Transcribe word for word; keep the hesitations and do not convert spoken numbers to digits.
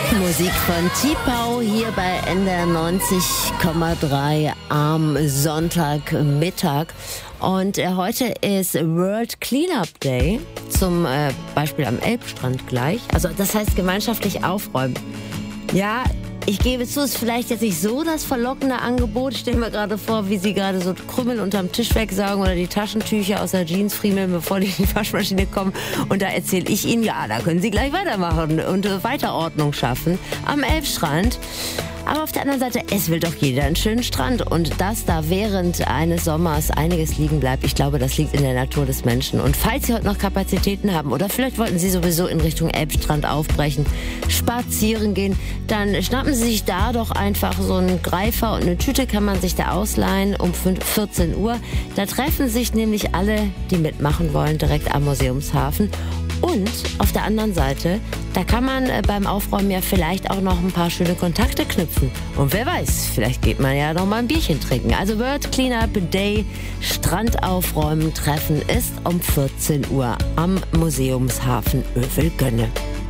Musik von T-Pau hier bei N D R neunzig Komma drei am Sonntagmittag. Und äh, heute ist World Cleanup Day, zum äh, Beispiel am Elbstrand gleich. Also das heißt gemeinschaftlich aufräumen. Ja, ich gebe zu, es ist vielleicht jetzt nicht so das verlockende Angebot. Ich stelle mir gerade vor, wie Sie gerade so Krümel unterm Tisch wegsaugen oder die Taschentücher aus der Jeans friemeln, bevor die in die Waschmaschine kommen. Und da erzähle ich Ihnen, ja, da können Sie gleich weitermachen und äh, weiter Ordnung schaffen am Elbstrand. Aber auf der anderen Seite, es will doch jeder einen schönen Strand. Und dass da während eines Sommers einiges liegen bleibt, ich glaube, das liegt in der Natur des Menschen. Und falls Sie heute noch Kapazitäten haben oder vielleicht wollten Sie sowieso in Richtung Elbstrand aufbrechen, spazieren gehen, dann schnappen Sie sich da doch einfach so einen Greifer und eine Tüte kann man sich da ausleihen um vierzehn Uhr. Da treffen sich nämlich alle, die mitmachen wollen, direkt am Museumshafen. Und auf der anderen Seite, da kann man beim Aufräumen ja vielleicht auch noch ein paar schöne Kontakte knüpfen. Und wer weiß, vielleicht geht man ja noch mal ein Bierchen trinken. Also World Cleanup Day, Strand aufräumen, Treffen ist um vierzehn Uhr am Museumshafen Övelgönne.